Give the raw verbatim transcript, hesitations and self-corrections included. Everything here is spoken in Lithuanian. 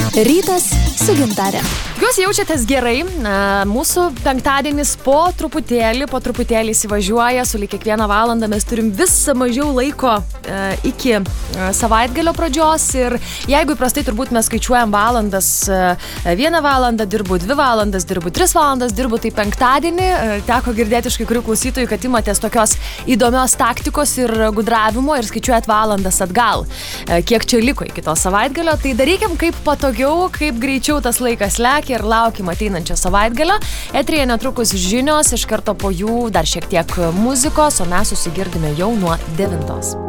Rytas su Gintarė. Jūs jaučiatės gerai, mūsų penktadienis po truputėlį, po truputėlį įsivažiuoja, su lyg kiekvieną valandą mes turim vis mažiau laiko iki savaitgalio pradžios ir jeigu įprastai turbūt mes skaičiuojam valandas, vieną valandą dirbu, dvi valandas dirbu, tris valandas dirbu, tai penktadienį teko girdėti iš kai kurių klausytojų, kad imatės tokios įdomios taktikos ir gudravimo ir skaičiuojat valandas atgal, kiek čia liko iki to savaitgalio, tai darykim kaip patogiau, kaip greičiau tas laikas lekia ir laukim ateinančio savaitgalio. Eteryje netrukus žinios, iš karto po jų dar šiek tiek muzikos, o mes susigirdime jau nuo devintos.